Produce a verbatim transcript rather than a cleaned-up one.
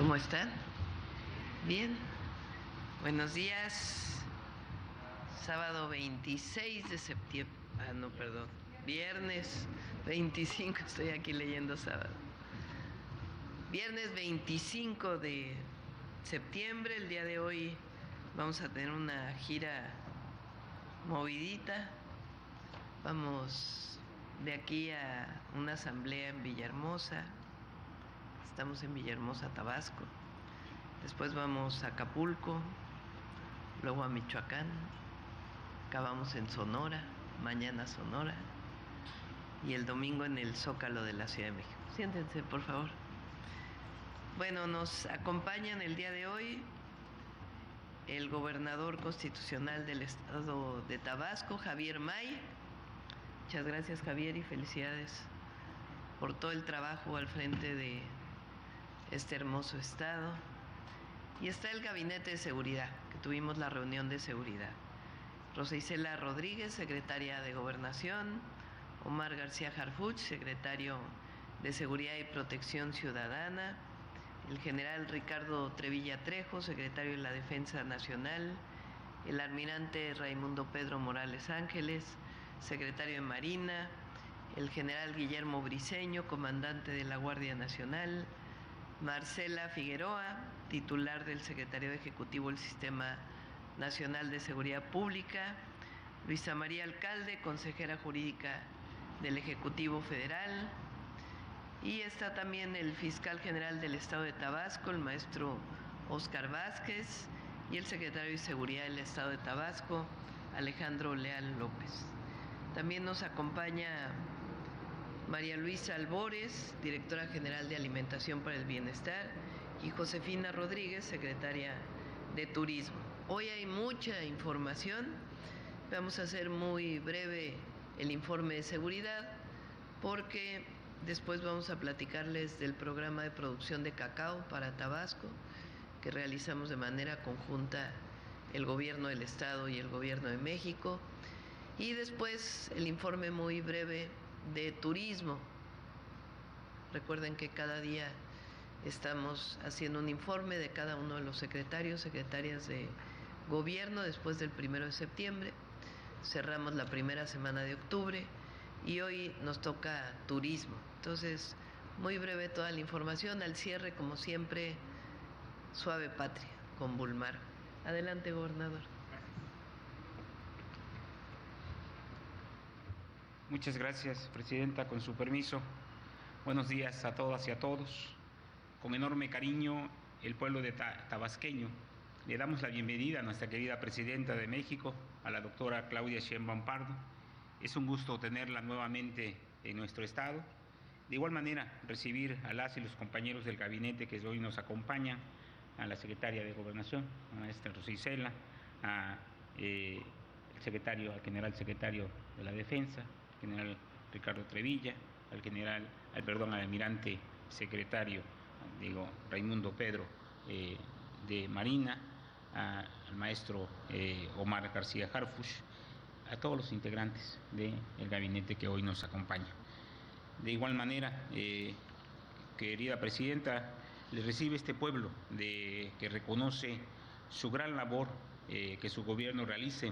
¿Cómo están? Bien. Buenos días. Sábado veintiséis de septiembre. Ah, no, perdón. Viernes veinticinco. Estoy aquí leyendo sábado. Viernes veinticinco de septiembre. El día de hoy vamos a tener una gira movidita. Vamos de aquí a una asamblea en Villahermosa. Estamos en Villahermosa, Tabasco. Después vamos a Acapulco, luego a Michoacán. Acabamos en Sonora, mañana Sonora. Y el domingo en el Zócalo de la Ciudad de México. Siéntense, por favor. Bueno, nos acompañan el día de hoy el gobernador constitucional del estado de Tabasco, Javier May. Muchas gracias, Javier, y felicidades por todo el trabajo al frente de este hermoso estado. Y está el Gabinete de Seguridad, que tuvimos la reunión de seguridad. Rosa Isela Rodríguez, secretaria de Gobernación. Omar García Harfuch, secretario de Seguridad y Protección Ciudadana. El general Ricardo Trevilla Trejo, secretario de la Defensa Nacional. El almirante Raimundo Pedro Morales Ángeles, secretario de Marina. El general Guillermo Briceño, comandante de la Guardia Nacional. Marcela Figueroa, titular del Secretariado Ejecutivo del Sistema Nacional de Seguridad Pública. Luisa María Alcalde, consejera jurídica del Ejecutivo Federal. Y está también el fiscal general del Estado de Tabasco, el maestro Óscar Vázquez, y el secretario de Seguridad del Estado de Tabasco, Alejandro Leal López. También nos acompaña María Luisa Albores, directora general de Alimentación para el Bienestar, y Josefina Rodríguez, secretaria de Turismo. Hoy hay mucha información. Vamos a hacer muy breve el informe de seguridad, porque después vamos a platicarles del programa de producción de cacao para Tabasco, que realizamos de manera conjunta el gobierno del estado y el gobierno de México. Y después el informe muy breve de turismo. Recuerden que cada día estamos haciendo un informe de cada uno de los secretarios, secretarias de gobierno después del primero de septiembre. Cerramos la primera semana de octubre y hoy nos toca turismo. Entonces, muy breve toda la información. Al cierre, como siempre, Suave Patria con Bulmar. Adelante, gobernador. Muchas gracias, Presidenta, con su permiso. Buenos días a todas y a todos. Con enorme cariño, el pueblo de tabasqueño, le damos la bienvenida a nuestra querida Presidenta de México, a la doctora Claudia Sheinbaum Pardo. Es un gusto tenerla nuevamente en nuestro estado. De igual manera, recibir a las y los compañeros del gabinete que hoy nos acompañan, a la secretaria de Gobernación, a la maestra Rosa Isela, a eh, el secretario, al general secretario de la Defensa, general Ricardo Trevilla, al general, al perdón, al almirante secretario, digo, Raimundo Pedro eh, de Marina, a, al maestro eh, Omar García Harfuch, a todos los integrantes del gabinete que hoy nos acompaña. De igual manera, eh, querida Presidenta, les recibe este pueblo de, que reconoce su gran labor eh, que su gobierno realice